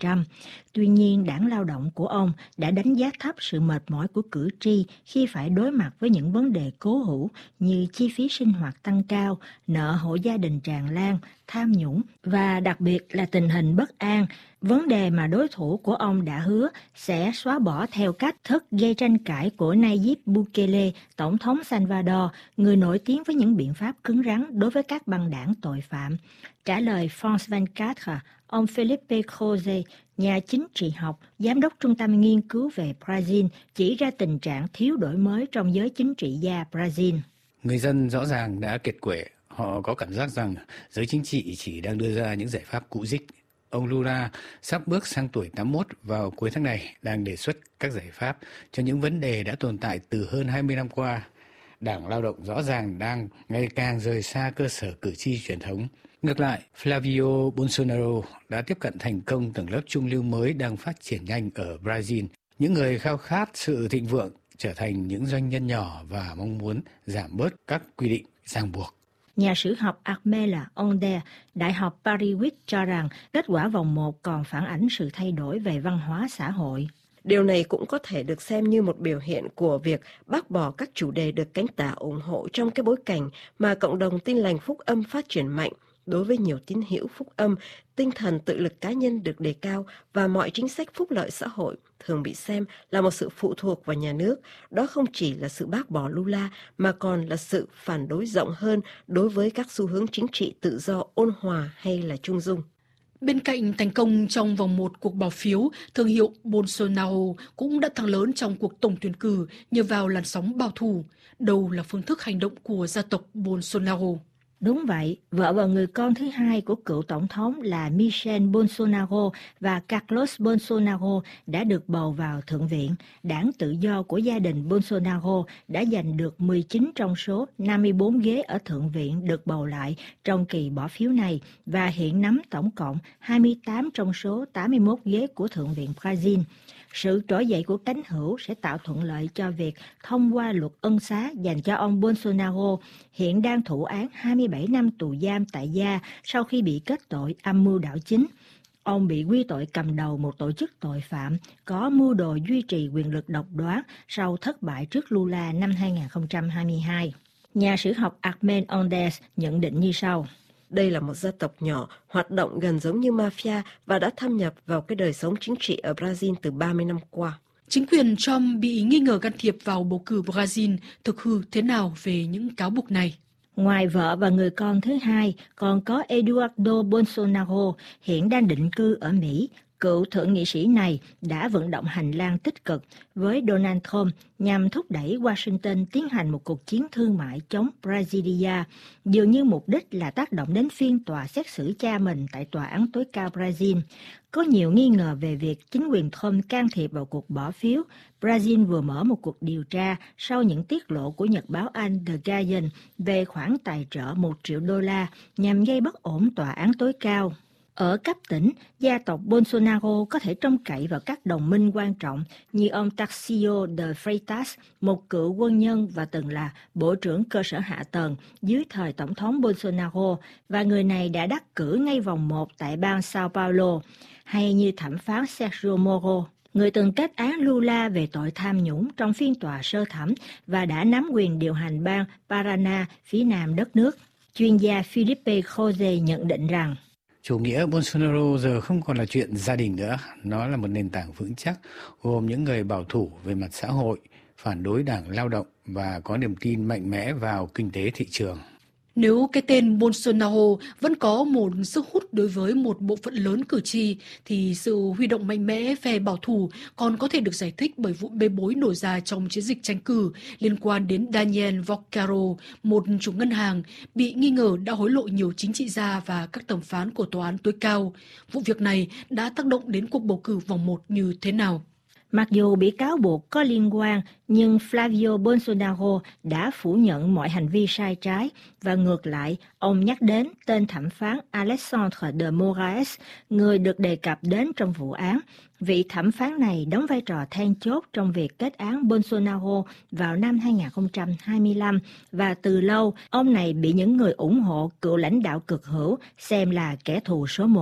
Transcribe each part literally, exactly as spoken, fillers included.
Trump. Tuy nhiên, đảng Lao động của ông đã đánh giá thấp sự mệt mỏi của cử tri khi phải đối mặt với những vấn đề cố hữu như chi phí sinh hoạt tăng cao, nợ hộ gia đình tràn lan, tham nhũng và đặc biệt là tình hình bất an, vấn đề mà đối thủ của ông đã hứa sẽ xóa bỏ theo cách thức gây tranh cãi của Nayib Bukele, Tổng thống Salvador, người nổi tiếng với những biện pháp cứng rắn đối với các băng đảng tội phạm. Trả lời France hai mươi bốn, ông Felipe Jose, nhà chính trị học, giám đốc trung tâm nghiên cứu về Brazil, chỉ ra tình trạng thiếu đổi mới trong giới chính trị gia Brazil. Người dân rõ ràng đã kiệt quệ, họ có cảm giác rằng giới chính trị chỉ đang đưa ra những giải pháp cũ rích. Ông Lula sắp bước sang tuổi tám mươi mốt vào cuối tháng này đang đề xuất các giải pháp cho những vấn đề đã tồn tại từ hơn hai mươi năm qua. Đảng Lao động rõ ràng đang ngày càng rời xa cơ sở cử tri truyền thống. Ngược lại, Flavio Bolsonaro đã tiếp cận thành công tầng lớp trung lưu mới đang phát triển nhanh ở Brazil. Những người khao khát sự thịnh vượng trở thành những doanh nhân nhỏ và mong muốn giảm bớt các quy định ràng buộc. Nhà sử học Armela Onder, Đại học Paris cho rằng kết quả vòng một còn phản ánh sự thay đổi về văn hóa xã hội. Điều này cũng có thể được xem như một biểu hiện của việc bác bỏ các chủ đề được cánh tả ủng hộ trong cái bối cảnh mà cộng đồng Tin lành Phúc Âm phát triển mạnh. Đối với nhiều tín hữu Phúc Âm, tinh thần tự lực cá nhân được đề cao và mọi chính sách phúc lợi xã hội thường bị xem là một sự phụ thuộc vào nhà nước. Đó không chỉ là sự bác bỏ Lula mà còn là sự phản đối rộng hơn đối với các xu hướng chính trị tự do ôn hòa hay là trung dung. Bên cạnh thành công trong vòng một cuộc bỏ phiếu, thương hiệu Bolsonaro cũng đã thắng lớn trong cuộc tổng tuyển cử nhờ vào làn sóng bảo thủ. Đâu là phương thức hành động của gia tộc Bolsonaro? Đúng vậy, vợ và người con thứ hai của cựu tổng thống là Michelle Bolsonaro và Carlos Bolsonaro đã được bầu vào Thượng viện. Đảng Tự do của gia đình Bolsonaro đã giành được mười chín trong số năm mươi bốn ghế ở Thượng viện được bầu lại trong kỳ bỏ phiếu này và hiện nắm tổng cộng hai mươi tám trong số tám mươi mốt ghế của Thượng viện Brazil. Sự trỗi dậy của cánh hữu sẽ tạo thuận lợi cho việc thông qua luật ân xá dành cho ông Bolsonaro, hiện đang thụ án hai mươi bảy năm tù giam tại gia sau khi bị kết tội âm mưu đảo chính. Ông bị quy tội cầm đầu một tổ chức tội phạm có mưu đồ duy trì quyền lực độc đoán sau thất bại trước Lula năm hai không hai hai. Nhà sử học Armen Ondes nhận định như sau. Đây là một gia tộc nhỏ, hoạt động gần giống như mafia và đã thâm nhập vào cái đời sống chính trị ở Brazil từ ba mươi năm qua. Chính quyền Trump bị nghi ngờ can thiệp vào bầu cử Brazil, thực hư thế nào về những cáo buộc này? Ngoài vợ và người con thứ hai, còn có Eduardo Bolsonaro, hiện đang định cư ở Mỹ. Cựu thượng nghị sĩ này đã vận động hành lang tích cực với Donald Trump nhằm thúc đẩy Washington tiến hành một cuộc chiến thương mại chống Brasilia, dường như mục đích là tác động đến phiên tòa xét xử cha mình tại Tòa án tối cao Brazil. Có nhiều nghi ngờ về việc chính quyền Trump can thiệp vào cuộc bỏ phiếu. Brazil vừa mở một cuộc điều tra sau những tiết lộ của nhật báo Anh The Guardian về khoản tài trợ một triệu đô la nhằm gây bất ổn tòa án tối cao. Ở cấp tỉnh, gia tộc Bolsonaro có thể trông cậy vào các đồng minh quan trọng như ông Tarcísio de Freitas, một cựu quân nhân và từng là Bộ trưởng Cơ sở Hạ tầng dưới thời Tổng thống Bolsonaro, và người này đã đắc cử ngay vòng một tại bang Sao Paulo, hay như thẩm phán Sergio Moro, người từng kết án Lula về tội tham nhũng trong phiên tòa sơ thẩm và đã nắm quyền điều hành bang Paraná phía nam đất nước. Chuyên gia Felipe Jose nhận định rằng chủ nghĩa Bolsonaro giờ không còn là chuyện gia đình nữa, nó là một nền tảng vững chắc gồm những người bảo thủ về mặt xã hội, phản đối đảng Lao động và có niềm tin mạnh mẽ vào kinh tế thị trường. Nếu cái tên Bolsonaro vẫn có một sức hút đối với một bộ phận lớn cử tri, thì sự huy động mạnh mẽ phe bảo thủ còn có thể được giải thích bởi vụ bê bối nổ ra trong chiến dịch tranh cử liên quan đến Daniel Vaccaro, một chủ ngân hàng, bị nghi ngờ đã hối lộ nhiều chính trị gia và các thẩm phán của tòa án tối cao. Vụ việc này đã tác động đến cuộc bầu cử vòng một như thế nào? Mặc dù bị cáo buộc có liên quan, nhưng Flavio Bolsonaro đã phủ nhận mọi hành vi sai trái và ngược lại, ông nhắc đến tên thẩm phán Alexandre de Moraes, người được đề cập đến trong vụ án. Vị thẩm phán này đóng vai trò then chốt trong việc kết án Bolsonaro vào năm hai không hai lăm và từ lâu, ông này bị những người ủng hộ cựu lãnh đạo cực hữu xem là kẻ thù số một.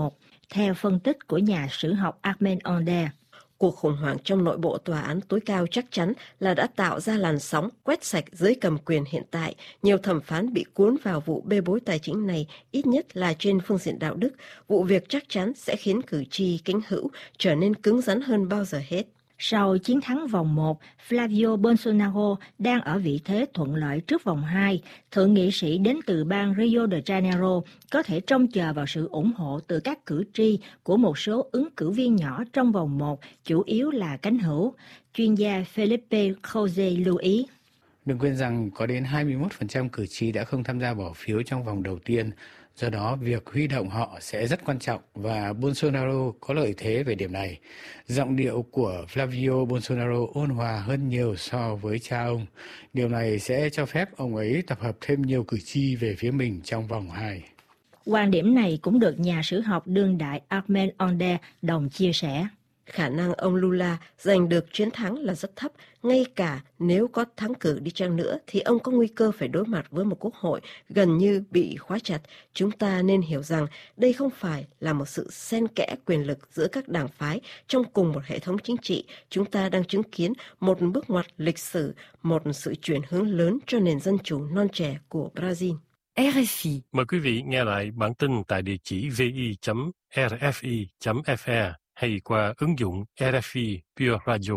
theo phân tích của nhà sử học Armen Onder. Cuộc khủng hoảng trong nội bộ tòa án tối cao chắc chắn là đã tạo ra làn sóng quét sạch giới cầm quyền hiện tại. Nhiều thẩm phán bị cuốn vào vụ bê bối tài chính này, ít nhất là trên phương diện đạo đức. Vụ việc chắc chắn sẽ khiến cử tri kính hữu trở nên cứng rắn hơn bao giờ hết. Sau chiến thắng vòng một, Flavio Bolsonaro đang ở vị thế thuận lợi trước vòng hai. Thượng nghị sĩ đến từ bang Rio de Janeiro có thể trông chờ vào sự ủng hộ từ các cử tri của một số ứng cử viên nhỏ trong vòng một, chủ yếu là cánh hữu. Chuyên gia Felipe Jose lưu ý. Đừng quên rằng có đến hai mươi mốt phần trăm cử tri đã không tham gia bỏ phiếu trong vòng đầu tiên. Do đó, việc huy động họ sẽ rất quan trọng và Bolsonaro có lợi thế về điểm này. Giọng điệu của Flavio Bolsonaro ôn hòa hơn nhiều so với cha ông. Điều này sẽ cho phép ông ấy tập hợp thêm nhiều cử tri về phía mình trong vòng hai. Quan điểm này cũng được nhà sử học đương đại Armen Onder đồng chia sẻ. Khả năng ông Lula giành được chiến thắng là rất thấp. Ngay cả nếu có thắng cử đi chăng nữa thì ông có nguy cơ phải đối mặt với một quốc hội gần như bị khóa chặt. Chúng ta nên hiểu rằng đây không phải là một sự xen kẽ quyền lực giữa các đảng phái trong cùng một hệ thống chính trị. Chúng ta đang chứng kiến một bước ngoặt lịch sử, một sự chuyển hướng lớn cho nền dân chủ non trẻ của Brazil. rờ ép i. Mời quý vị nghe lại bản tin tại địa chỉ vi chấm rờ ép i chấm ép e hay qua ứng dụng rờ ép i Pure Radio.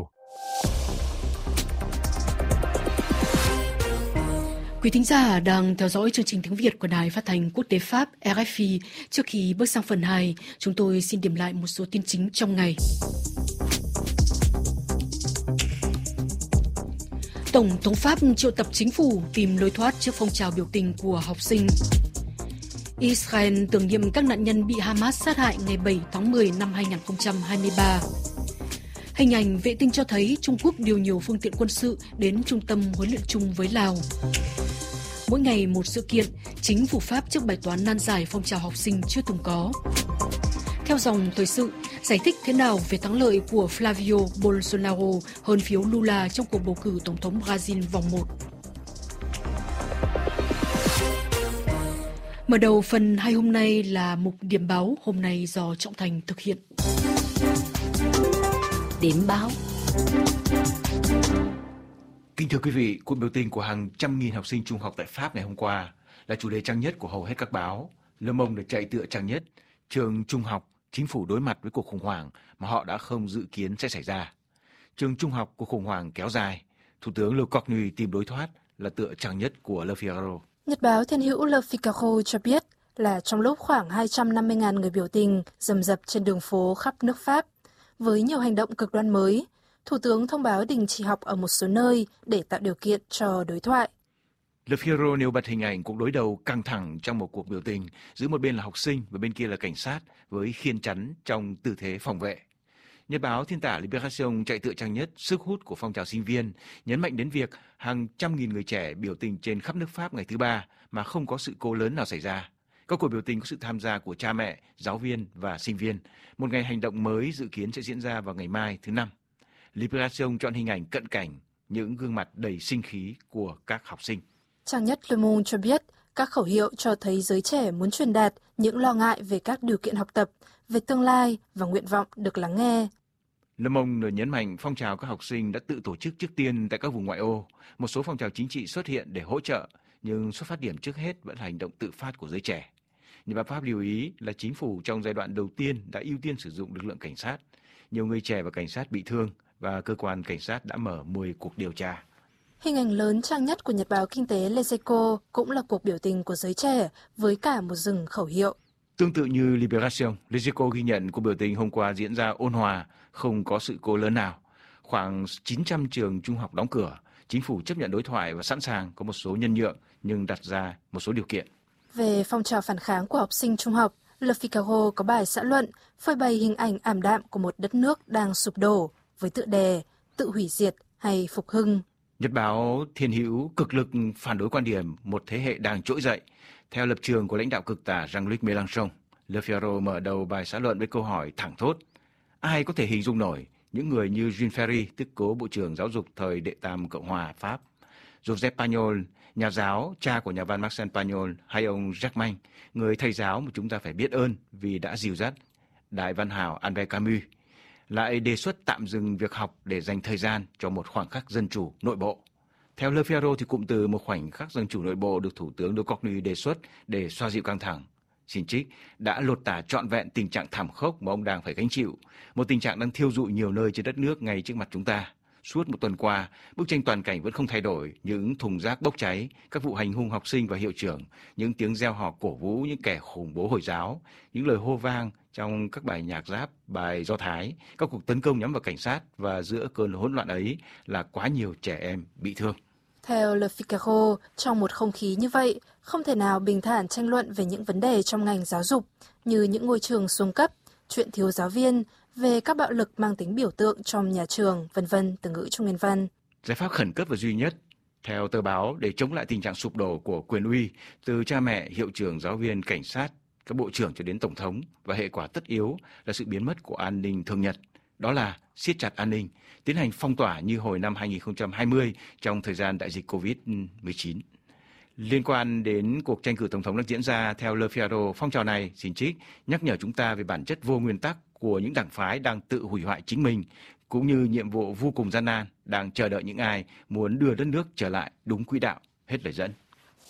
Quý thính giả đang theo dõi chương trình tiếng Việt của Đài Phát thanh Quốc tế Pháp rờ ép i. Trước khi bước sang phần hai, chúng tôi xin điểm lại một số tin chính trong ngày. Tổng thống Pháp triệu tập chính phủ tìm lối thoát trước phong trào biểu tình của học sinh. Israel tưởng niệm các nạn nhân bị Hamas sát hại ngày bảy tháng mười năm hai nghìn không trăm hai mươi ba. Hình ảnh vệ tinh cho thấy Trung Quốc điều nhiều phương tiện quân sự đến trung tâm huấn luyện chung với Lào. Mỗi ngày một sự kiện, chính phủ Pháp trước bài toán nan giải phong trào học sinh chưa từng có. Theo dòng thời sự, giải thích thế nào về thắng lợi của Flavio Bolsonaro hơn phiếu Lula trong cuộc bầu cử tổng thống Brazil vòng một. Mở đầu phần hai hôm nay là mục điểm báo, hôm nay do Trọng Thành thực hiện. Điểm báo. Kính thưa quý vị, cuộc biểu tình của hàng trăm nghìn học sinh trung học tại Pháp ngày hôm qua là chủ đề trang nhất của hầu hết các báo. Le Monde được chạy tựa trang nhất, trường trung học, chính phủ đối mặt với cuộc khủng hoảng mà họ đã không dự kiến sẽ xảy ra. Trường trung học, cuộc khủng hoảng kéo dài, Thủ tướng Le Cornu tìm đối thoát là tựa trang nhất của Le Figaro. Nhật báo Thiên hữu Le Figaro cho biết là trong lúc khoảng hai trăm năm mươi nghìn người biểu tình rầm rập trên đường phố khắp nước Pháp, với nhiều hành động cực đoan mới, Thủ tướng thông báo đình chỉ học ở một số nơi để tạo điều kiện cho đối thoại. Le Figaro nêu bật hình ảnh cuộc đối đầu căng thẳng trong một cuộc biểu tình, giữa một bên là học sinh và bên kia là cảnh sát với khiên chắn trong tư thế phòng vệ. Nhật báo Thiên tả Libération chạy tựa trang nhất sức hút của phong trào sinh viên, nhấn mạnh đến việc hàng trăm nghìn người trẻ biểu tình trên khắp nước Pháp ngày thứ ba mà không có sự cố lớn nào xảy ra. Các cuộc biểu tình có sự tham gia của cha mẹ, giáo viên và sinh viên. Một ngày hành động mới dự kiến sẽ diễn ra vào ngày mai thứ năm. Libération chọn hình ảnh cận cảnh, những gương mặt đầy sinh khí của các học sinh. Trang nhất Le Monde cho biết các khẩu hiệu cho thấy giới trẻ muốn truyền đạt những lo ngại về các điều kiện học tập, về tương lai và nguyện vọng được lắng nghe. Le Monde nhấn mạnh phong trào các học sinh đã tự tổ chức trước tiên tại các vùng ngoại ô. Một số phong trào chính trị xuất hiện để hỗ trợ, nhưng xuất phát điểm trước hết vẫn là hành động tự phát của giới trẻ. Nhật báo Pháp lưu ý là chính phủ trong giai đoạn đầu tiên đã ưu tiên sử dụng lực lượng cảnh sát. Nhiều người trẻ và cảnh sát bị thương và cơ quan cảnh sát đã mở mười cuộc điều tra. Hình ảnh lớn trang nhất của Nhật báo Kinh tế Les Echos cũng là cuộc biểu tình của giới trẻ với cả một rừng khẩu hiệu. Tương tự như Libération, Les Echos ghi nhận cuộc biểu tình hôm qua diễn ra ôn hòa, không có sự cố lớn nào. Khoảng chín trăm trường trung học đóng cửa, chính phủ chấp nhận đối thoại và sẵn sàng có một số nhân nhượng nhưng đặt ra một số điều kiện. Về phong trào phản kháng của học sinh trung học, Le Figaro có bài xã luận phơi bày hình ảnh ảm đạm của một đất nước đang sụp đổ với tựa đề tự hủy diệt hay phục hưng. Nhật báo Thiên hữu cực lực phản đối quan điểm một thế hệ đang trỗi dậy. Theo lập trường của lãnh đạo cực tả Jean-Luc Mélenchon, Le Figaro mở đầu bài xã luận với câu hỏi thẳng thốt: ai có thể hình dung nổi những người như Jules Ferry, tức cố Bộ trưởng Giáo dục thời Đệ tam Cộng hòa Pháp, Joseph Pagnol, nhà giáo, cha của nhà văn Marcel Pagnol, hay ông Jacques Manh, người thầy giáo mà chúng ta phải biết ơn vì đã dìu dắt, Đại văn hào Albert Camus lại đề xuất tạm dừng việc học để dành thời gian cho một khoảnh khắc dân chủ nội bộ. Theo Le Figaro thì cụm từ một khoảnh khắc dân chủ nội bộ được Thủ tướng de Courcy đề xuất để xoa dịu căng thẳng. Xin trích đã lột tả trọn vẹn tình trạng thảm khốc mà ông đang phải gánh chịu, một tình trạng đang thiêu rụi nhiều nơi trên đất nước ngay trước mặt chúng ta. Suốt một tuần qua, bức tranh toàn cảnh vẫn không thay đổi, những thùng rác bốc cháy, các vụ hành hung học sinh và hiệu trưởng, những tiếng reo hò cổ vũ những kẻ khủng bố Hồi giáo, những lời hô vang trong các bài nhạc rap, bài Do Thái, các cuộc tấn công nhắm vào cảnh sát và giữa cơn hỗn loạn ấy là quá nhiều trẻ em bị thương. Theo Le Figaro, trong một không khí như vậy, không thể nào bình thản tranh luận về những vấn đề trong ngành giáo dục như những ngôi trường xuống cấp, chuyện thiếu giáo viên, về các bạo lực mang tính biểu tượng trong nhà trường, vân vân, từ ngữ trong nguyên văn. Giải pháp khẩn cấp và duy nhất, theo tờ báo, để chống lại tình trạng sụp đổ của quyền uy từ cha mẹ, hiệu trưởng, giáo viên, cảnh sát, các bộ trưởng cho đến tổng thống và hệ quả tất yếu là sự biến mất của an ninh thường nhật. Đó là siết chặt an ninh, tiến hành phong tỏa như hồi năm hai nghìn không trăm hai mươi trong thời gian đại dịch covid mười chín. Liên quan đến cuộc tranh cử tổng thống đang diễn ra, theo Le Figaro, phong trào này, xin trích, nhắc nhở chúng ta về bản chất vô nguyên tắc của những đảng phái đang tự hủy hoại chính mình, cũng như nhiệm vụ vô cùng gian nan đang chờ đợi những ai muốn đưa đất nước trở lại đúng quỹ đạo. Hết lời dẫn.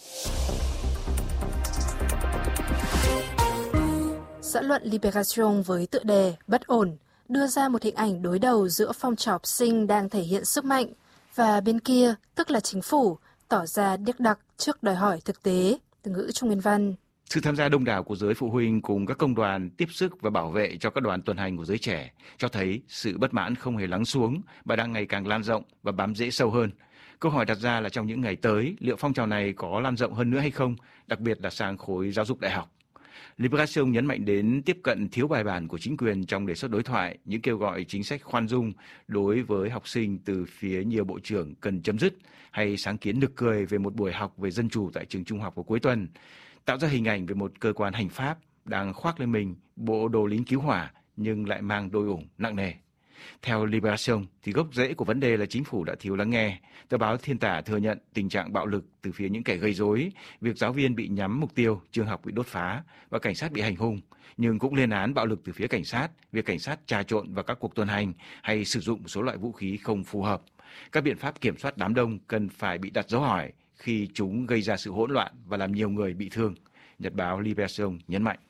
Xã luận Libération với tựa đề Bất ổn đưa ra một hình ảnh đối đầu giữa phong trào học sinh đang thể hiện sức mạnh và bên kia, tức là chính phủ, tỏ ra điếc đặc trước đòi hỏi thực tế, từ ngữ trong nguyên văn. Sự tham gia đông đảo của giới phụ huynh cùng các công đoàn tiếp sức và bảo vệ cho các đoàn tuần hành của giới trẻ cho thấy sự bất mãn không hề lắng xuống và đang ngày càng lan rộng và bám rễ sâu hơn. Câu hỏi đặt ra là trong những ngày tới, liệu phong trào này có lan rộng hơn nữa hay không, đặc biệt là sang khối giáo dục đại học. Libération nhấn mạnh đến tiếp cận thiếu bài bản của chính quyền trong đề xuất đối thoại, những kêu gọi chính sách khoan dung đối với học sinh từ phía nhiều bộ trưởng cần chấm dứt, hay sáng kiến nực cười về một buổi học về dân chủ tại trường trung học vào cuối tuần, tạo ra hình ảnh về một cơ quan hành pháp đang khoác lên mình bộ đồ lính cứu hỏa nhưng lại mang đôi ủng nặng nề. Theo Libération, thì gốc rễ của vấn đề là chính phủ đã thiếu lắng nghe. Tờ báo Thiên Tả thừa nhận tình trạng bạo lực từ phía những kẻ gây rối, việc giáo viên bị nhắm mục tiêu, trường học bị đốt phá và cảnh sát bị hành hung, nhưng cũng lên án bạo lực từ phía cảnh sát, việc cảnh sát trà trộn vào các cuộc tuần hành hay sử dụng một số loại vũ khí không phù hợp. Các biện pháp kiểm soát đám đông cần phải bị đặt dấu hỏi khi chúng gây ra sự hỗn loạn và làm nhiều người bị thương, Nhật báo Libération nhấn mạnh.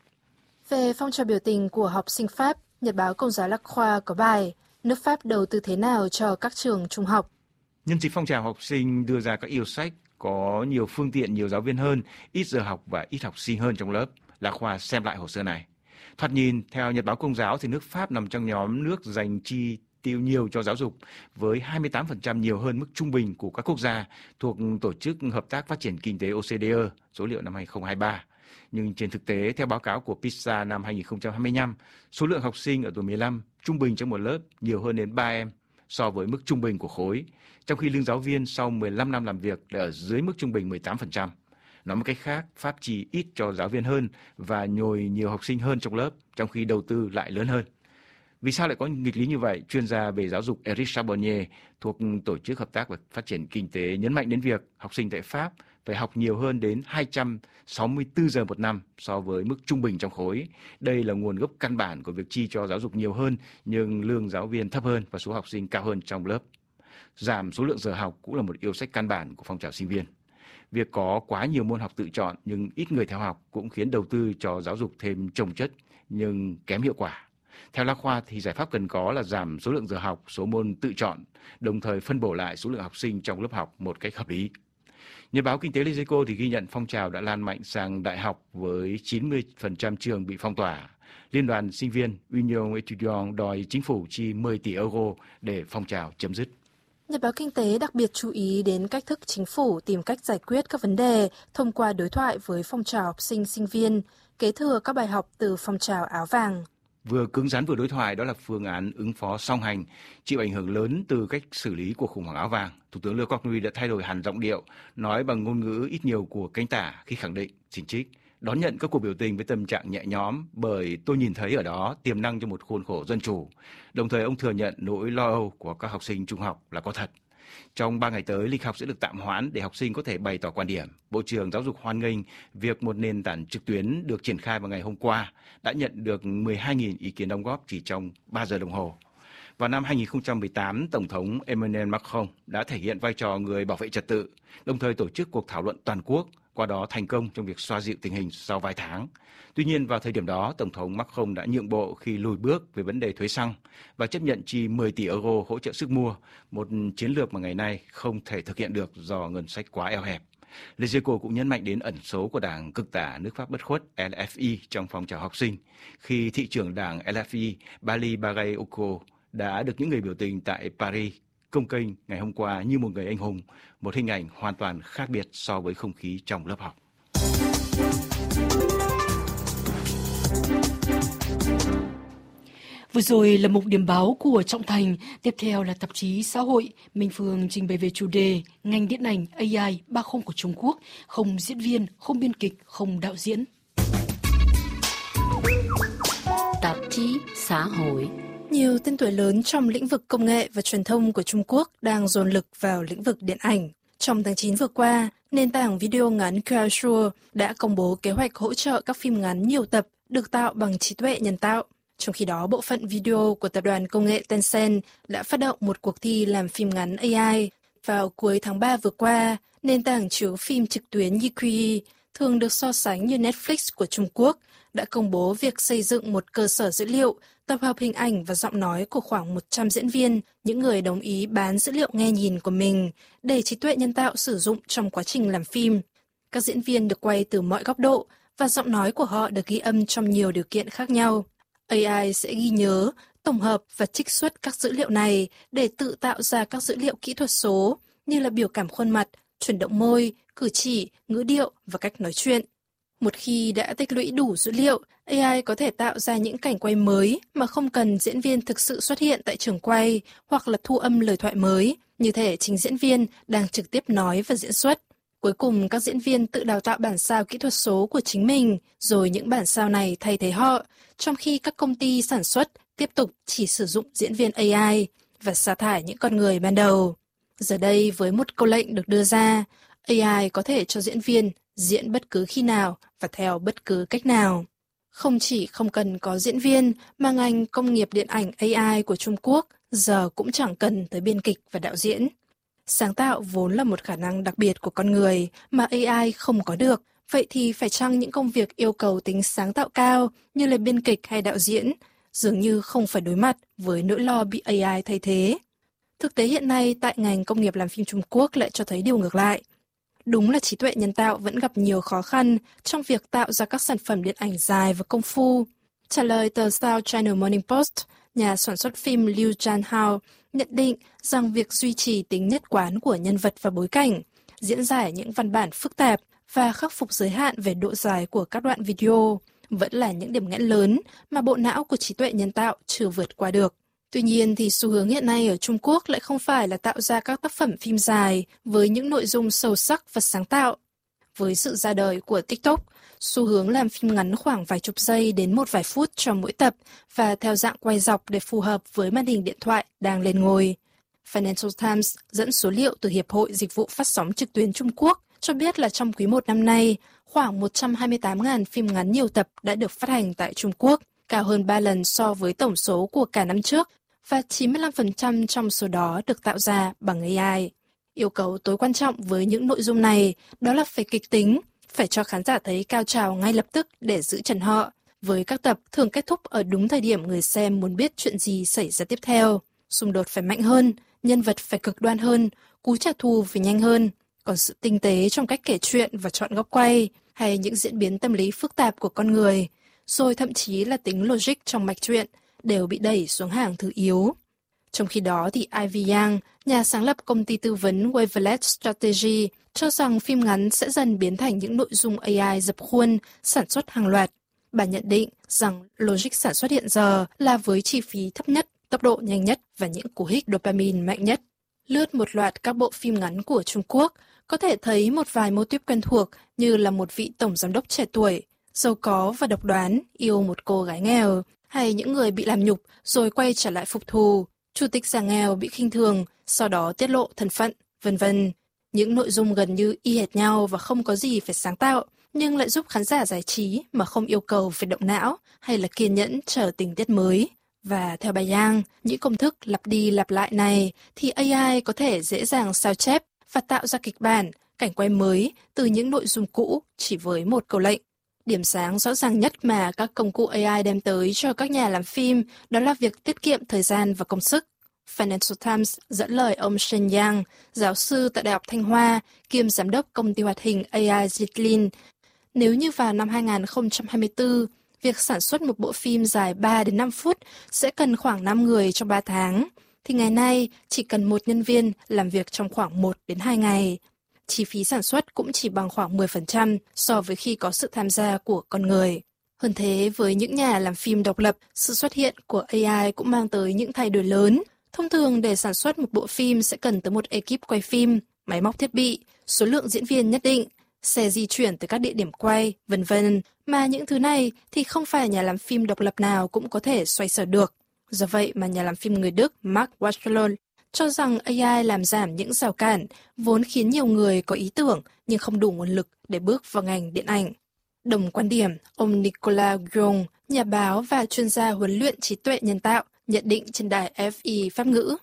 Về phong trào biểu tình của học sinh Pháp, Nhật báo Công giáo La Croix có bài nước Pháp đầu tư thế nào cho các trường trung học. Nhân dịp phong trào học sinh đưa ra các yêu sách có nhiều phương tiện, nhiều giáo viên hơn, ít giờ học và ít học sinh hơn trong lớp, La Croix xem lại hồ sơ này. Thoạt nhìn, theo Nhật báo Công giáo thì nước Pháp nằm trong nhóm nước dành chi tiêu nhiều cho giáo dục, với hai mươi tám phần trăm nhiều hơn mức trung bình của các quốc gia thuộc Tổ chức Hợp tác Phát triển Kinh tế O C D E, số liệu năm hai nghìn không trăm hai mươi ba. Nhưng trên thực tế, theo báo cáo của PISA năm hai nghìn không trăm hai mươi lăm, số lượng học sinh ở tuổi mười lăm trung bình trong một lớp nhiều hơn đến ba em so với mức trung bình của khối, trong khi lương giáo viên sau mười lăm năm làm việc lại ở dưới mức trung bình mười tám phần trăm. Nói một cách khác, Pháp chi ít cho giáo viên hơn và nhồi nhiều học sinh hơn trong lớp, trong khi đầu tư lại lớn hơn. Vì sao lại có nghịch lý như vậy? Chuyên gia về giáo dục Eric Charbonnier thuộc Tổ chức Hợp tác và Phát triển Kinh tế nhấn mạnh đến việc học sinh tại Pháp phải học nhiều hơn đến hai trăm sáu mươi tư giờ một năm so với mức trung bình trong khối. Đây là nguồn gốc căn bản của việc chi cho giáo dục nhiều hơn nhưng lương giáo viên thấp hơn và số học sinh cao hơn trong lớp. Giảm số lượng giờ học cũng là một yêu sách căn bản của phong trào sinh viên. Việc có quá nhiều môn học tự chọn nhưng ít người theo học cũng khiến đầu tư cho giáo dục thêm chồng chất nhưng kém hiệu quả. Theo La Croix thì giải pháp cần có là giảm số lượng giờ học, số môn tự chọn, đồng thời phân bổ lại số lượng học sinh trong lớp học một cách hợp lý. Nhật báo Kinh tế Les Echos thì ghi nhận phong trào đã lan mạnh sang đại học với chín mươi phần trăm trường bị phong tỏa. Liên đoàn sinh viên Union Étudiant đòi chính phủ chi mười tỷ euro để phong trào chấm dứt. Nhật báo Kinh tế đặc biệt chú ý đến cách thức chính phủ tìm cách giải quyết các vấn đề thông qua đối thoại với phong trào học sinh sinh viên, kế thừa các bài học từ phong trào áo vàng. Vừa cứng rắn vừa đối thoại, đó là phương án ứng phó song hành, chịu ảnh hưởng lớn từ cách xử lý của khủng hoảng áo vàng. Thủ tướng Le Cornu đã thay đổi hẳn giọng điệu, nói bằng ngôn ngữ ít nhiều của cánh tả khi khẳng định, xin trích, đón nhận các cuộc biểu tình với tâm trạng nhẹ nhõm bởi tôi nhìn thấy ở đó tiềm năng cho một khuôn khổ dân chủ. Đồng thời ông thừa nhận nỗi lo âu của các học sinh trung học là có thật. Trong ba ngày tới, lịch học sẽ được tạm hoãn để học sinh có thể bày tỏ quan điểm. Bộ trưởng Giáo dục hoan nghênh việc một nền tảng trực tuyến được triển khai vào ngày hôm qua đã nhận được mười hai nghìn ý kiến đóng góp chỉ trong ba giờ đồng hồ. Vào năm hai nghìn không trăm mười tám, Tổng thống Emmanuel Macron đã thể hiện vai trò người bảo vệ trật tự, đồng thời tổ chức cuộc thảo luận toàn quốc, qua đó thành công trong việc xoa dịu tình hình sau vài tháng. Tuy nhiên, vào thời điểm đó, Tổng thống Macron đã nhượng bộ khi lùi bước về vấn đề thuế xăng và chấp nhận chi mười tỷ euro hỗ trợ sức mua, một chiến lược mà ngày nay không thể thực hiện được do ngân sách quá eo hẹp. Lezeco cũng nhấn mạnh đến ẩn số của đảng cực tả nước Pháp bất khuất L F I trong phong trào học sinh, khi thị trưởng đảng L F I Bali Bagayoko đã được những người biểu tình tại Paris công kênh ngày hôm qua như một người anh hùng, một hình ảnh hoàn toàn khác biệt so với không khí trong lớp học. Vừa rồi là mục điểm báo của Trọng Thành, tiếp theo là tạp chí Xã hội. Minh Phương trình bày về chủ đề ngành điện ảnh A I ba không của Trung Quốc, không diễn viên, không biên kịch, không đạo diễn. Tạp chí Xã hội. Nhiều tên tuổi lớn trong lĩnh vực công nghệ và truyền thông của Trung Quốc đang dồn lực vào lĩnh vực điện ảnh. Trong tháng chín vừa qua, nền tảng video ngắn Kuaishou đã công bố kế hoạch hỗ trợ các phim ngắn nhiều tập được tạo bằng trí tuệ nhân tạo. Trong khi đó, bộ phận video của tập đoàn công nghệ Tencent đã phát động một cuộc thi làm phim ngắn A I. Vào cuối tháng ba vừa qua, nền tảng chiếu phim trực tuyến Youku, thường được so sánh như Netflix của Trung Quốc, đã công bố việc xây dựng một cơ sở dữ liệu tập hợp hình ảnh và giọng nói của khoảng một trăm diễn viên, những người đồng ý bán dữ liệu nghe nhìn của mình để trí tuệ nhân tạo sử dụng trong quá trình làm phim. Các diễn viên được quay từ mọi góc độ và giọng nói của họ được ghi âm trong nhiều điều kiện khác nhau. A I sẽ ghi nhớ, tổng hợp và trích xuất các dữ liệu này để tự tạo ra các dữ liệu kỹ thuật số như là biểu cảm khuôn mặt, chuyển động môi, cử chỉ, ngữ điệu và cách nói chuyện. Một khi đã tích lũy đủ dữ liệu, A I có thể tạo ra những cảnh quay mới mà không cần diễn viên thực sự xuất hiện tại trường quay hoặc là thu âm lời thoại mới, như thể chính diễn viên đang trực tiếp nói và diễn xuất. Cuối cùng, các diễn viên tự đào tạo bản sao kỹ thuật số của chính mình, rồi những bản sao này thay thế họ, trong khi các công ty sản xuất tiếp tục chỉ sử dụng diễn viên A I và sa thải những con người ban đầu. Giờ đây, với một câu lệnh được đưa ra, A I có thể cho diễn viên diễn bất cứ khi nào và theo bất cứ cách nào. Không chỉ không cần có diễn viên, mà ngành công nghiệp điện ảnh A I của Trung Quốc giờ cũng chẳng cần tới biên kịch và đạo diễn. Sáng tạo vốn là một khả năng đặc biệt của con người mà A I không có được. Vậy thì phải chăng những công việc yêu cầu tính sáng tạo cao như là biên kịch hay đạo diễn dường như không phải đối mặt với nỗi lo bị A I thay thế? Thực tế hiện nay tại ngành công nghiệp làm phim Trung Quốc lại cho thấy điều ngược lại. Đúng là trí tuệ nhân tạo vẫn gặp nhiều khó khăn trong việc tạo ra các sản phẩm điện ảnh dài và công phu. Trả lời tờ South China Morning Post, nhà sản xuất phim Liu Jianhao nhận định rằng việc duy trì tính nhất quán của nhân vật và bối cảnh, diễn giải những văn bản phức tạp và khắc phục giới hạn về độ dài của các đoạn video vẫn là những điểm nghẽn lớn mà bộ não của trí tuệ nhân tạo chưa vượt qua được. Tuy nhiên thì xu hướng hiện nay ở Trung Quốc lại không phải là tạo ra các tác phẩm phim dài với những nội dung sâu sắc và sáng tạo. Với sự ra đời của TikTok, xu hướng làm phim ngắn khoảng vài chục giây đến một vài phút cho mỗi tập và theo dạng quay dọc để phù hợp với màn hình điện thoại đang lên ngôi. Financial Times dẫn số liệu từ Hiệp hội Dịch vụ Phát sóng trực tuyến Trung Quốc cho biết là trong quý một năm nay, khoảng một trăm hai mươi tám nghìn phim ngắn nhiều tập đã được phát hành tại Trung Quốc, cao hơn ba lần so với tổng số của cả năm trước, và chín mươi lăm phần trăm trong số đó được tạo ra bằng A I. Yêu cầu tối quan trọng với những nội dung này đó là phải kịch tính, phải cho khán giả thấy cao trào ngay lập tức để giữ chân họ, với các tập thường kết thúc ở đúng thời điểm người xem muốn biết chuyện gì xảy ra tiếp theo. Xung đột phải mạnh hơn, nhân vật phải cực đoan hơn, cú trả thù phải nhanh hơn, còn sự tinh tế trong cách kể chuyện và chọn góc quay, hay những diễn biến tâm lý phức tạp của con người, rồi thậm chí là tính logic trong mạch truyện, đều bị đẩy xuống hàng thứ yếu. Trong khi đó thì Ivy Yang, nhà sáng lập công ty tư vấn Wavelet Strategy, cho rằng phim ngắn sẽ dần biến thành những nội dung A I dập khuôn, sản xuất hàng loạt. Bà nhận định rằng logic sản xuất hiện giờ là với chi phí thấp nhất, tốc độ nhanh nhất và những cú hích dopamine mạnh nhất. Lướt một loạt các bộ phim ngắn của Trung Quốc, có thể thấy một vài mô típ quen thuộc như là một vị tổng giám đốc trẻ tuổi, giàu có và độc đoán, yêu một cô gái nghèo, hay những người bị làm nhục rồi quay trở lại phục thù, chủ tịch giả nghèo bị khinh thường, sau đó tiết lộ thân phận, vân vân. Những nội dung gần như y hệt nhau và không có gì phải sáng tạo, nhưng lại giúp khán giả giải trí mà không yêu cầu phải động não hay là kiên nhẫn chờ tình tiết mới. Và theo bà Yang, những công thức lặp đi lặp lại này thì a i có thể dễ dàng sao chép và tạo ra kịch bản, cảnh quay mới từ những nội dung cũ chỉ với một câu lệnh. Điểm sáng rõ ràng nhất mà các công cụ a i đem tới cho các nhà làm phim đó là việc tiết kiệm thời gian và công sức. Financial Times dẫn lời ông Shen Yang, giáo sư tại Đại học Thanh Hoa, kiêm giám đốc công ty hoạt hình a i Zitlin. Nếu như vào năm hai không hai tư, việc sản xuất một bộ phim dài ba đến năm phút sẽ cần khoảng năm người trong ba tháng, thì ngày nay chỉ cần một nhân viên làm việc trong khoảng một đến hai ngày. Chi phí sản xuất cũng chỉ bằng khoảng mười phần trăm so với khi có sự tham gia của con người. Hơn thế, với những nhà làm phim độc lập, sự xuất hiện của a i cũng mang tới những thay đổi lớn. Thông thường để sản xuất một bộ phim sẽ cần tới một ekip quay phim, máy móc thiết bị, số lượng diễn viên nhất định, xe di chuyển tới các địa điểm quay, vân vân. Mà những thứ này thì không phải nhà làm phim độc lập nào cũng có thể xoay sở được. Do vậy mà nhà làm phim người Đức Mark Waschel cho rằng a i làm giảm những rào cản, vốn khiến nhiều người có ý tưởng nhưng không đủ nguồn lực để bước vào ngành điện ảnh. Đồng quan điểm, ông Nicolas Guillaume, nhà báo và chuyên gia huấn luyện trí tuệ nhân tạo, nhận định trên đài ép i Pháp ngữ.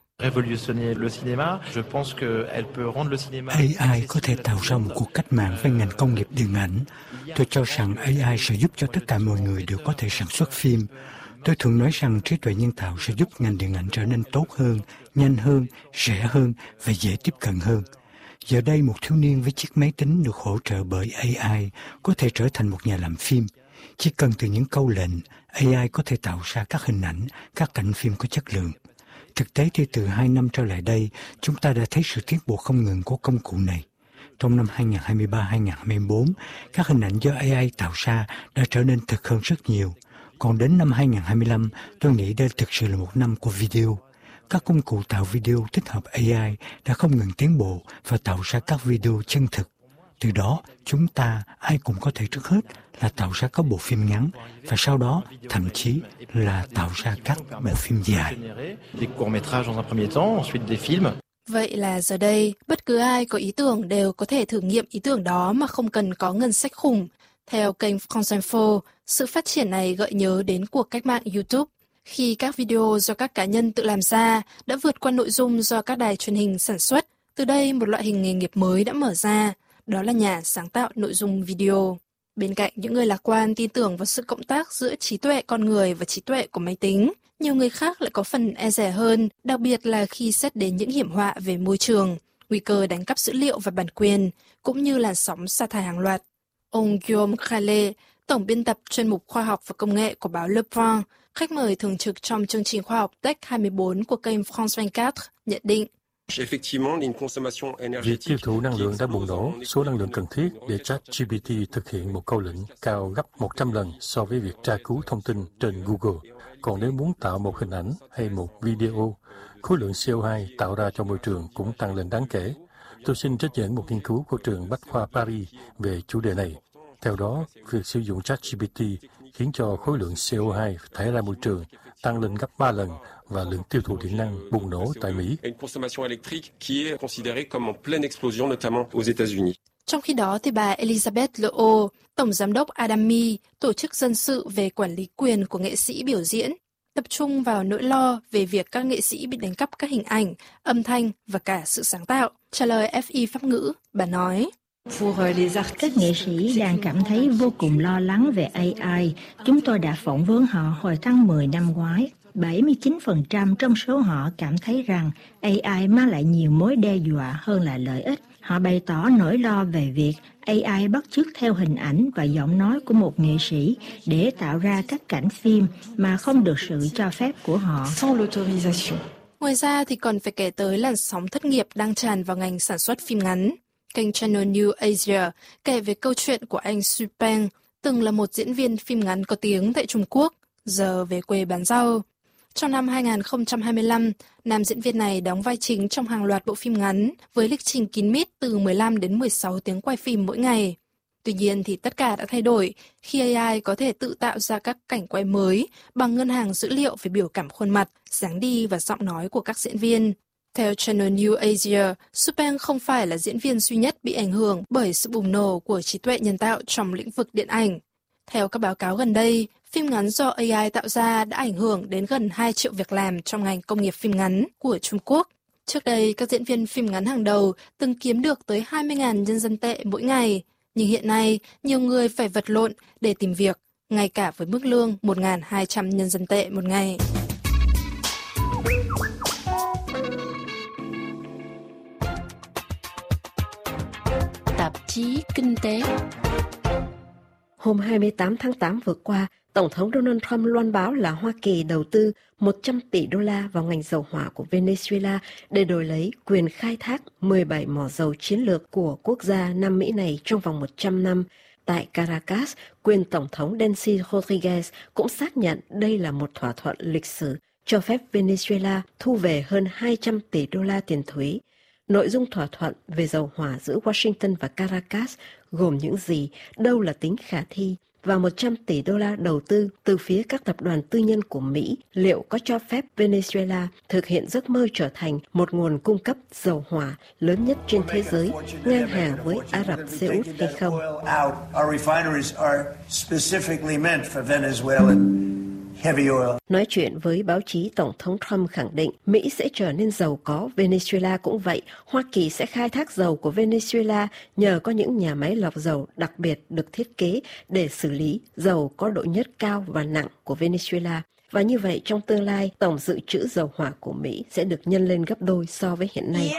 a i có thể tạo ra một cuộc cách mạng về ngành công nghiệp điện ảnh. Tôi cho rằng a i sẽ giúp cho tất cả mọi người đều có thể sản xuất phim. Tôi thường nói rằng trí tuệ nhân tạo sẽ giúp ngành điện ảnh trở nên tốt hơn, nhanh hơn, rẻ hơn và dễ tiếp cận hơn. Giờ đây, một thiếu niên với chiếc máy tính được hỗ trợ bởi a i có thể trở thành một nhà làm phim. Chỉ cần từ những câu lệnh, a i có thể tạo ra các hình ảnh, các cảnh phim có chất lượng. Thực tế thì từ hai năm trở lại đây, chúng ta đã thấy sự tiến bộ không ngừng của công cụ này. Trong năm hai không hai ba hai không hai tư, các hình ảnh do a i tạo ra đã trở nên thực hơn rất nhiều. Còn đến năm hai không hai lăm, tôi nghĩ đây thực sự là một năm của video. Các công cụ tạo video tích hợp a i đã không ngừng tiến bộ và tạo ra các video chân thực. Từ đó, chúng ta ai cũng có thể trước hết là tạo ra các bộ phim ngắn và sau đó thậm chí là tạo ra các bộ phim dài. Vậy là giờ đây, bất cứ ai có ý tưởng đều có thể thử nghiệm ý tưởng đó mà không cần có ngân sách khủng. Theo kênh France Info, sự phát triển này gợi nhớ đến cuộc cách mạng YouTube, khi các video do các cá nhân tự làm ra đã vượt qua nội dung do các đài truyền hình sản xuất. Từ đây, một loại hình nghề nghiệp mới đã mở ra, đó là nhà sáng tạo nội dung video. Bên cạnh những người lạc quan tin tưởng vào sự cộng tác giữa trí tuệ con người và trí tuệ của máy tính, nhiều người khác lại có phần e dè hơn, đặc biệt là khi xét đến những hiểm họa về môi trường, nguy cơ đánh cắp dữ liệu và bản quyền, cũng như làn sóng sa thải hàng loạt. Ông Guillaume Khalé, tổng biên tập chuyên mục khoa học và công nghệ của báo Le Point, khách mời thường trực trong chương trình khoa học Tech hai mươi bốn của kênh France hai mươi bốn, nhận định. Việc tiêu thụ năng lượng đã bùng nổ, số năng lượng cần thiết để ChatGPT thực hiện một câu lệnh cao gấp một trăm lần so với việc tra cứu thông tin trên Google. Còn nếu muốn tạo một hình ảnh hay một video, khối lượng xê o hai tạo ra trong môi trường cũng tăng lên đáng kể. Tôi xin trích dẫn một nghiên cứu của trường Bách khoa Paris về chủ đề này. Theo đó, việc sử dụng ChatGPT khiến cho khối lượng xê o hai thải ra môi trường tăng lên gấp ba lần và lượng tiêu thụ điện năng bùng nổ tại Mỹ. Trong khi đó, thì bà Elizabeth Leau, tổng giám đốc Adami, tổ chức dân sự về quản lý quyền của nghệ sĩ biểu diễn, tập trung vào nỗi lo về việc các nghệ sĩ bị đánh cắp các hình ảnh, âm thanh và cả sự sáng tạo. Trả lời ép i Pháp ngữ, bà nói. Các nghệ sĩ đang cảm thấy vô cùng lo lắng về a i. Chúng tôi đã phỏng vấn họ hồi tháng mười năm ngoái. bảy mươi chín phần trăm trong số họ cảm thấy rằng a i mang lại nhiều mối đe dọa hơn là lợi ích. Họ bày tỏ nỗi lo về việc a i bắt chước theo hình ảnh và giọng nói của một nghệ sĩ để tạo ra các cảnh phim mà không được sự cho phép của họ. Ngoài ra thì còn phải kể tới làn sóng thất nghiệp đang tràn vào ngành sản xuất phim ngắn. Kênh Channel New Asia kể về câu chuyện của anh Xu Peng, từng là một diễn viên phim ngắn có tiếng tại Trung Quốc, giờ về quê bán rau. Trong năm hai không hai lăm, nam diễn viên này đóng vai chính trong hàng loạt bộ phim ngắn với lịch trình kín mít từ mười lăm đến mười sáu tiếng quay phim mỗi ngày. Tuy nhiên thì tất cả đã thay đổi khi a i có thể tự tạo ra các cảnh quay mới bằng ngân hàng dữ liệu về biểu cảm khuôn mặt, dáng đi và giọng nói của các diễn viên. Theo Channel New Asia, Xpeng không phải là diễn viên duy nhất bị ảnh hưởng bởi sự bùng nổ của trí tuệ nhân tạo trong lĩnh vực điện ảnh. Theo các báo cáo gần đây, phim ngắn do a i tạo ra đã ảnh hưởng đến gần hai triệu việc làm trong ngành công nghiệp phim ngắn của Trung Quốc. Trước đây, các diễn viên phim ngắn hàng đầu từng kiếm được tới hai mươi nghìn nhân dân tệ mỗi ngày. Nhưng hiện nay, nhiều người phải vật lộn để tìm việc, ngay cả với mức lương một nghìn hai trăm nhân dân tệ một ngày. Tạp chí Kinh tế. Hôm hai mươi tám tháng tám vừa qua, Tổng thống Donald Trump loan báo là Hoa Kỳ đầu tư một trăm tỷ đô la vào ngành dầu hỏa của Venezuela để đổi lấy quyền khai thác mười bảy mỏ dầu chiến lược của quốc gia Nam Mỹ này trong vòng một trăm năm. Tại Caracas, quyền Tổng thống Delcy Rodriguez cũng xác nhận đây là một thỏa thuận lịch sử cho phép Venezuela thu về hơn hai trăm tỷ đô la tiền thuế. Nội dung thỏa thuận về dầu hỏa giữa Washington và Caracas gồm những gì, đâu là tính khả thi, và một trăm tỷ đô la đầu tư từ phía các tập đoàn tư nhân của Mỹ liệu có cho phép Venezuela thực hiện giấc mơ trở thành một nguồn cung cấp dầu hỏa lớn nhất trên thế giới, ngang hàng với Ả Rập Xê Út hay không. Nói chuyện với báo chí, Tổng thống Trump khẳng định Mỹ sẽ trở nên giàu có, Venezuela cũng vậy. Hoa Kỳ sẽ khai thác dầu của Venezuela nhờ có những nhà máy lọc dầu đặc biệt được thiết kế để xử lý dầu có độ nhớt cao và nặng của Venezuela. Và như vậy, trong tương lai, tổng dự trữ dầu hỏa của Mỹ sẽ được nhân lên gấp đôi so với hiện nay.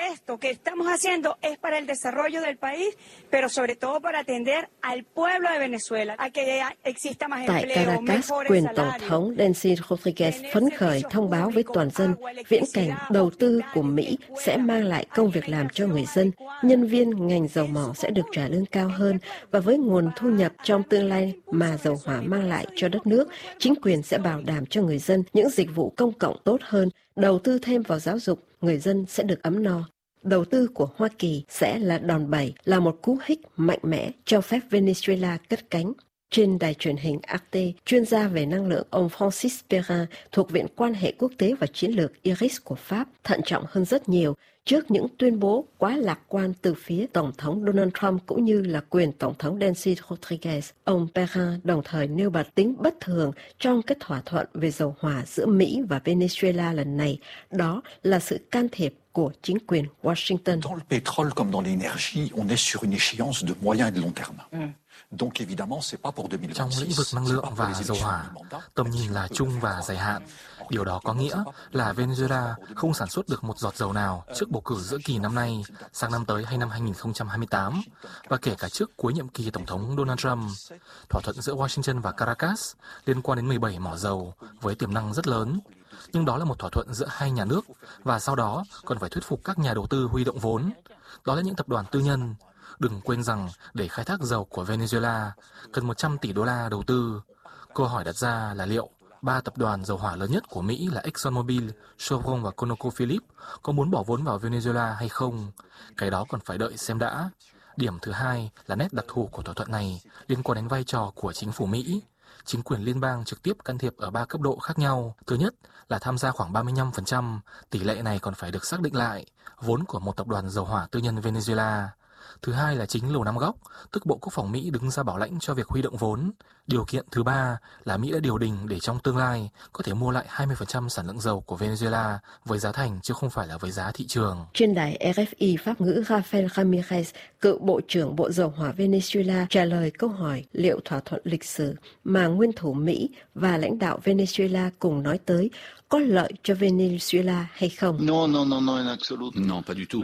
Tại Caracas, quyền Tổng thống Delcy Rodriguez phấn khởi thông báo với toàn dân, viễn cảnh đầu tư của Mỹ sẽ mang lại công việc làm cho người dân, nhân viên ngành dầu mỏ sẽ được trả lương cao hơn, và với nguồn thu nhập trong tương lai mà dầu hỏa mang lại cho đất nước, chính quyền sẽ bảo đảm cho người dân những dịch vụ công cộng tốt hơn, đầu tư thêm vào giáo dục, người dân sẽ được ấm no. Đầu tư của Hoa Kỳ sẽ là đòn bẩy, là một cú hích mạnh mẽ cho phép Venezuela cất cánh. Trên đài truyền hình Arte, chuyên gia về năng lượng ông Francis Perrin thuộc Viện Quan hệ Quốc tế và Chiến lược Iris của Pháp thận trọng hơn rất nhiều trước những tuyên bố quá lạc quan từ phía Tổng thống Donald Trump cũng như là quyền Tổng thống Delcy Rodriguez. Ông Perrin đồng thời nêu bật tính bất thường trong cái thỏa thuận về dầu hỏa giữa Mỹ và Venezuela lần này, đó là sự can thiệp của chính quyền Washington. Dans le pétrole comme dans l'énergie, on est sur une échéance de moyen et de long terme. Mm. Trong lĩnh vực năng lượng và dầu hỏa, tầm nhìn là chung và dài hạn. Điều đó có nghĩa là Venezuela không sản xuất được một giọt dầu nào trước bầu cử giữa kỳ năm nay, sang năm tới hay năm hai nghìn không trăm hai mươi tám, và kể cả trước cuối nhiệm kỳ Tổng thống Donald Trump. Thỏa thuận giữa Washington và Caracas liên quan đến mười bảy mỏ dầu với tiềm năng rất lớn. Nhưng đó là một thỏa thuận giữa hai nhà nước, và sau đó còn phải thuyết phục các nhà đầu tư huy động vốn. Đó là những tập đoàn tư nhân. Đừng quên rằng để khai thác dầu của Venezuela cần một trăm tỷ đô la đầu tư. Câu hỏi đặt ra là liệu ba tập đoàn dầu hỏa lớn nhất của Mỹ là ExxonMobil, Chevron và ConocoPhillips có muốn bỏ vốn vào Venezuela hay không? Cái đó còn phải đợi xem đã. Điểm thứ hai là nét đặc thù của thỏa thuận này liên quan đến vai trò của chính phủ Mỹ. Chính quyền liên bang trực tiếp can thiệp ở ba cấp độ khác nhau. Thứ nhất là tham gia khoảng ba mươi lăm phần trăm, tỷ lệ này còn phải được xác định lại, vốn của một tập đoàn dầu hỏa tư nhân Venezuela. Thứ hai là chính Lầu Năm Góc, tức Bộ Quốc phòng Mỹ đứng ra bảo lãnh cho việc huy động vốn. Điều kiện thứ ba là Mỹ đã điều đình để trong tương lai có thể mua lại hai mươi phần trăm sản lượng dầu của Venezuela với giá thành chứ không phải là với giá thị trường. Trên đài R F I Pháp ngữ, Rafael Ramirez, cựu Bộ trưởng Bộ Dầu hỏa Venezuela, trả lời câu hỏi liệu thỏa thuận lịch sử mà nguyên thủ Mỹ và lãnh đạo Venezuela cùng nói tới có lợi cho Venezuela hay không? Non, non, non, non, en absoluto. Non, pas du tout.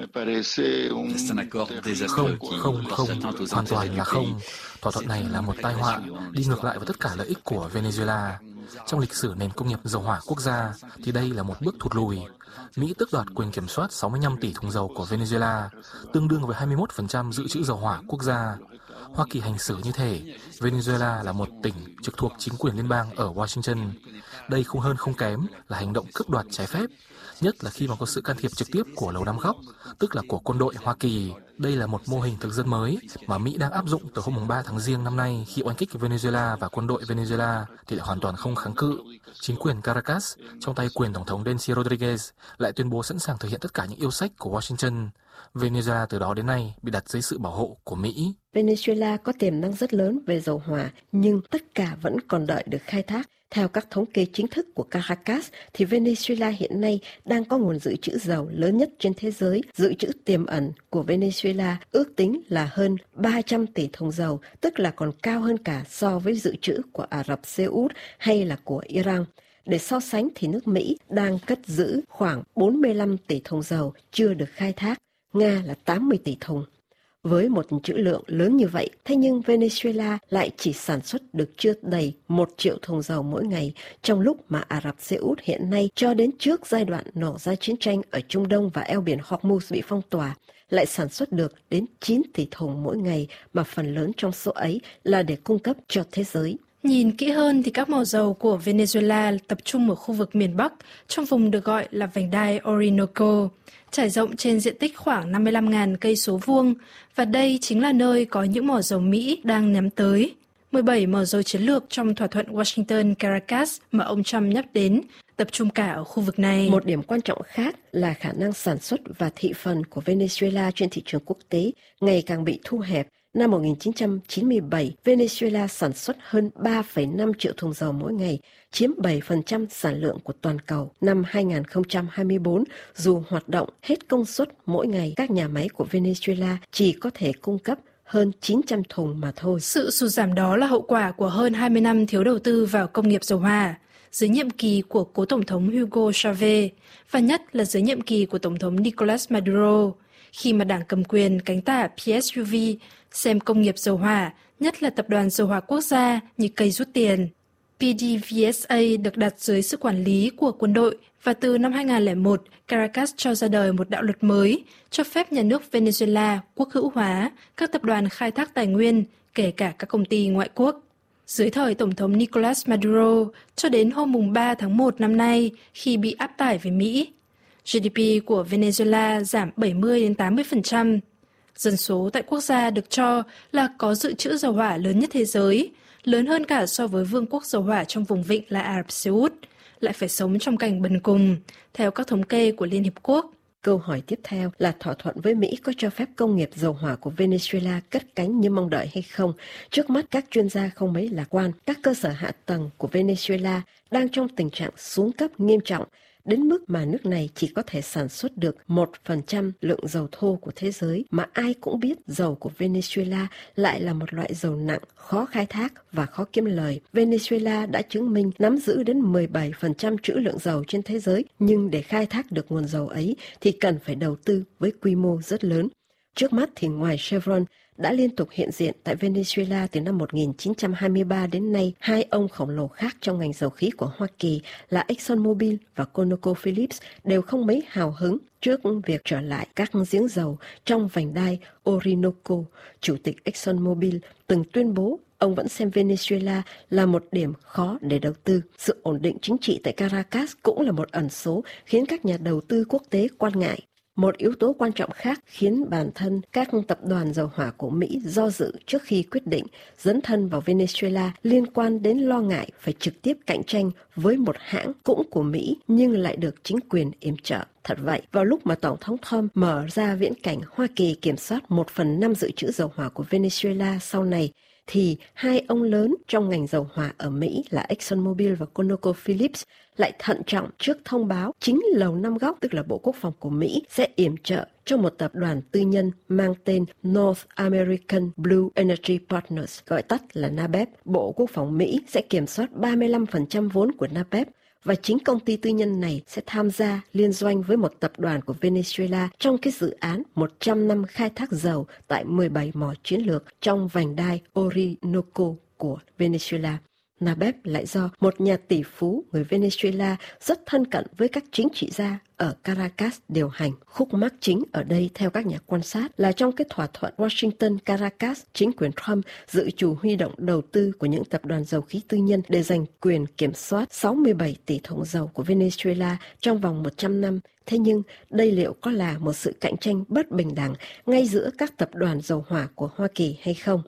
Không, không, không, hoàn toàn là không. Thỏa thuận này là một tai họa, đi ngược lại với tất cả lợi ích của Venezuela. Trong lịch sử nền công nghiệp dầu hỏa quốc gia thì đây là một bước thụt lùi. Mỹ tước đoạt quyền kiểm soát sáu mươi lăm tỷ thùng dầu của Venezuela, tương đương với hai mươi mốt phần trăm dự trữ dầu hỏa quốc gia. Hoa Kỳ hành xử như thể Venezuela là một tỉnh trực thuộc chính quyền liên bang ở Washington. Đây không hơn không kém là hành động cướp đoạt trái phép, nhất là khi mà có sự can thiệp trực tiếp của Lầu Năm Góc, tức là của quân đội Hoa Kỳ. Đây là một mô hình thực dân mới mà Mỹ đang áp dụng từ hôm ba tháng Giêng năm nay khi oanh kích Venezuela và quân đội Venezuela thì lại hoàn toàn không kháng cự. Chính quyền Caracas, trong tay quyền Tổng thống Delcy Rodriguez, lại tuyên bố sẵn sàng thực hiện tất cả những yêu sách của Washington. Venezuela từ đó đến nay bị đặt dưới sự bảo hộ của Mỹ. Venezuela có tiềm năng rất lớn về dầu hỏa, nhưng tất cả vẫn còn đợi được khai thác. Theo các thống kê chính thức của Caracas, thì Venezuela hiện nay đang có nguồn dự trữ dầu lớn nhất trên thế giới. Dự trữ tiềm ẩn của Venezuela ước tính là hơn ba trăm tỷ thùng dầu, tức là còn cao hơn cả so với dự trữ của Ả Rập Xê Út hay là của Iran. Để so sánh thì nước Mỹ đang cất giữ khoảng bốn mươi lăm tỷ thùng dầu chưa được khai thác, Nga là tám mươi tỷ thùng. Với một trữ lượng lớn như vậy, thế nhưng Venezuela lại chỉ sản xuất được chưa đầy một triệu thùng dầu mỗi ngày, trong lúc mà Ả Rập Xê Út hiện nay cho đến trước giai đoạn nổ ra chiến tranh ở Trung Đông và eo biển Hormuz bị phong tỏa, lại sản xuất được đến chín tỷ thùng mỗi ngày, mà phần lớn trong số ấy là để cung cấp cho thế giới. Nhìn kỹ hơn thì các mỏ dầu của Venezuela tập trung ở khu vực miền Bắc, trong vùng được gọi là vành đai Orinoco, trải rộng trên diện tích khoảng năm mươi lăm nghìn cây số vuông, và đây chính là nơi có những mỏ dầu Mỹ đang nhắm tới. mười bảy mỏ dầu chiến lược trong thỏa thuận Washington-Caracas mà ông Trump nhắc đến tập trung cả ở khu vực này. Một điểm quan trọng khác là khả năng sản xuất và thị phần của Venezuela trên thị trường quốc tế ngày càng bị thu hẹp. Năm một nghìn chín trăm chín mươi bảy, Venezuela sản xuất hơn ba phẩy năm triệu thùng dầu mỗi ngày, chiếm bảy phần trăm sản lượng của toàn cầu. Năm hai nghìn không trăm hai mươi tư, dù hoạt động hết công suất mỗi ngày, các nhà máy của Venezuela chỉ có thể cung cấp hơn chín trăm thùng mà thôi. Sự sụt giảm đó là hậu quả của hơn hai mươi năm thiếu đầu tư vào công nghiệp dầu hỏa, dưới nhiệm kỳ của cố Tổng thống Hugo Chavez, và nhất là dưới nhiệm kỳ của Tổng thống Nicolas Maduro, khi mà đảng cầm quyền cánh tả pê ét u vê xem công nghiệp dầu hỏa, nhất là tập đoàn dầu hỏa quốc gia, như cây rút tiền. pê đê vê ét a được đặt dưới sự quản lý của quân đội, và từ năm hai nghìn không trăm lẻ một, Caracas cho ra đời một đạo luật mới cho phép nhà nước Venezuela quốc hữu hóa các tập đoàn khai thác tài nguyên, kể cả các công ty ngoại quốc. Dưới thời Tổng thống Nicolas Maduro, cho đến hôm ba tháng một năm nay, khi bị áp tải về Mỹ, giê đê pê của Venezuela giảm bảy mươi đến tám mươi phần trăm. Dân số tại quốc gia được cho là có dự trữ dầu hỏa lớn nhất thế giới, lớn hơn cả so với vương quốc dầu hỏa trong vùng vịnh là Ả Rập Xê Út, lại phải sống trong cảnh bần cùng, theo các thống kê của Liên Hiệp Quốc. Câu hỏi tiếp theo là thỏa thuận với Mỹ có cho phép công nghiệp dầu hỏa của Venezuela cất cánh như mong đợi hay không? Trước mắt các chuyên gia không mấy lạc quan. Các cơ sở hạ tầng của Venezuela đang trong tình trạng xuống cấp nghiêm trọng, đến mức mà nước này chỉ có thể sản xuất được một phần trăm lượng dầu thô của thế giới, mà ai cũng biết dầu của Venezuela lại là một loại dầu nặng, khó khai thác và khó kiếm lời. Venezuela đã chứng minh nắm giữ đến mười bảy phần trăm trữ lượng dầu trên thế giới, nhưng để khai thác được nguồn dầu ấy thì cần phải đầu tư với quy mô rất lớn. Trước mắt thì ngoài Chevron đã liên tục hiện diện tại Venezuela từ năm một nghìn chín trăm hai mươi ba đến nay, hai ông khổng lồ khác trong ngành dầu khí của Hoa Kỳ là ExxonMobil và ConocoPhillips đều không mấy hào hứng trước việc trở lại các giếng dầu trong vành đai Orinoco. Chủ tịch ExxonMobil từng tuyên bố ông vẫn xem Venezuela là một điểm khó để đầu tư. Sự ổn định chính trị tại Caracas cũng là một ẩn số khiến các nhà đầu tư quốc tế quan ngại. Một yếu tố quan trọng khác khiến bản thân các tập đoàn dầu hỏa của Mỹ do dự trước khi quyết định dấn thân vào Venezuela liên quan đến lo ngại phải trực tiếp cạnh tranh với một hãng cũng của Mỹ nhưng lại được chính quyền yểm trợ. Thật vậy, vào lúc mà Tổng thống Trump mở ra viễn cảnh Hoa Kỳ kiểm soát một phần năm dự trữ dầu hỏa của Venezuela sau này, thì hai ông lớn trong ngành dầu hỏa ở Mỹ là ExxonMobil và ConocoPhillips lại thận trọng trước thông báo chính Lầu Năm Góc, tức là Bộ Quốc phòng của Mỹ, sẽ yểm trợ cho một tập đoàn tư nhân mang tên North American Blue Energy Partners, gọi tắt là NABEP. Bộ Quốc phòng Mỹ sẽ kiểm soát ba mươi lăm phần trăm vốn của NABEP, và chính công ty tư nhân này sẽ tham gia liên doanh với một tập đoàn của Venezuela trong cái dự án một trăm năm khai thác dầu tại mười bảy mỏ chiến lược trong vành đai Orinoco của Venezuela. Nabeb lại do một nhà tỷ phú người Venezuela rất thân cận với các chính trị gia ở Caracas điều hành. Khúc mắc chính ở đây theo các nhà quan sát là trong cái thỏa thuận Washington-Caracas, chính quyền Trump dự trù huy động đầu tư của những tập đoàn dầu khí tư nhân để giành quyền kiểm soát sáu mươi bảy tỷ thùng dầu của Venezuela trong vòng một trăm năm. Thế nhưng đây liệu có là một sự cạnh tranh bất bình đẳng ngay giữa các tập đoàn dầu hỏa của Hoa Kỳ hay không?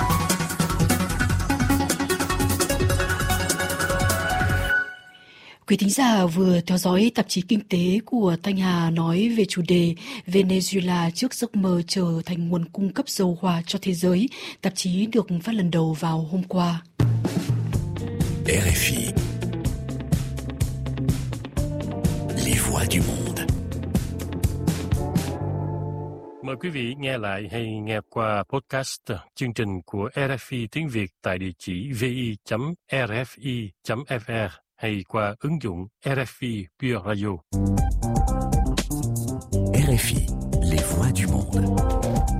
Quý thính giả vừa theo dõi tạp chí kinh tế của Thanh Hà nói về chủ đề Venezuela trước giấc mơ trở thành nguồn cung cấp dầu hỏa cho thế giới. Tạp chí được phát lần đầu vào hôm qua. rờ ép i Les voix du monde. Mời quý vị nghe lại hay nghe qua podcast chương trình của rờ ép i tiếng Việt tại địa chỉ vi chấm rờ ép i chấm ép rờ hay qua ứng dụng rờ ép i Pure Radio. rờ ép i Les voix du monde.